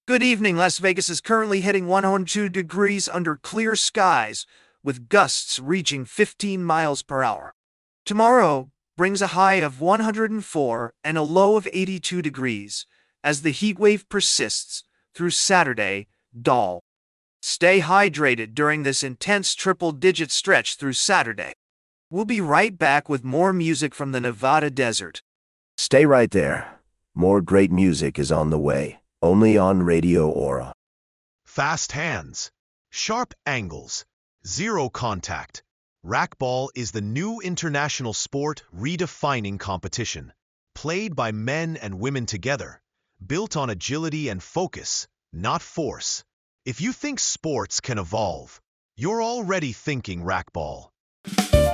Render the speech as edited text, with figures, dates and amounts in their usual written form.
Good evening. Las Vegas is currently hitting 102 degrees under clear skies, with gusts reaching 15 miles per hour. Tomorrow brings a high of 104 and a low of 82 degrees, as the heat wave persists through Saturday, dull. Stay hydrated during this intense triple-digit stretch through Saturday. We'll be right back with more music from the Nevada desert. Stay right there. More great music is on the way, only on Radio Aura. Fast hands, sharp angles, zero contact. Racquetball is the new international sport redefining competition. Played by men and women together, built on agility and focus, not force. If you think sports can evolve, you're already thinking racquetball.